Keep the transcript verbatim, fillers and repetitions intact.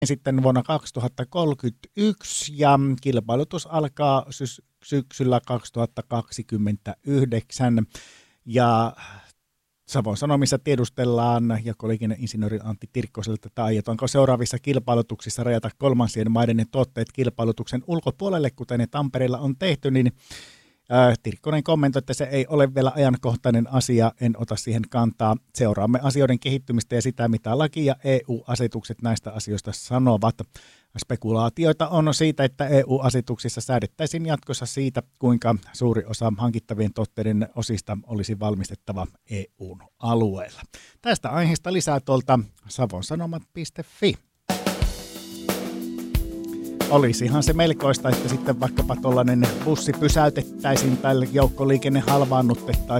sitten vuonna kaksituhattakolmekymmentäyksi ja kilpailutus alkaa sy- syksyllä kaksituhattakaksikymmentäyhdeksän ja Savon Sanomissa tiedustellaan jakoliikenneinsinööri Antti Tirkkoselta, että aiotaanko seuraavissa kilpailutuksissa rajata kolmansien maiden tuotteet kilpailutuksen ulkopuolelle, kuten ne Tampereella on tehty, niin äh, Tirkkonen kommentoi, että se ei ole vielä ajankohtainen asia, en ota siihen kantaa. Seuraamme asioiden kehittymistä ja sitä, mitä laki ja E U-asetukset näistä asioista sanovat. Spekulaatioita on siitä, että E U-asetuksissa säädettäisiin jatkossa siitä, kuinka suuri osa hankittavien tuotteiden osista olisi valmistettava E U:n alueella. Tästä aiheesta lisää tuolta savonsanomat piste fi. Olisihan se melkoista, että sitten vaikkapa tuollainen bussi pysäytettäisiin tai joukkoliikenne halvaannutettaisiin